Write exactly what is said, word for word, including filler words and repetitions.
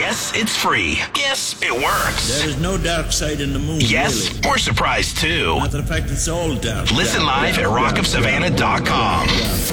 Yes, it's free. Yes, it works. There is no dark side in the moon, Yes, really. we're surprised too. Matter of fact, it's all dark. Listen dark, live dark, at rock of savannah dot com. dark, dark.